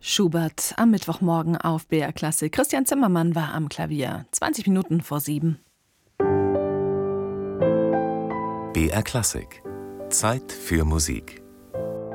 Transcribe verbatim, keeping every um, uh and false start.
Schubert am Mittwochmorgen auf B R Klassik. Christian Zimmermann war am Klavier. zwanzig Minuten vor sieben. B R Klassik. Zeit für Musik.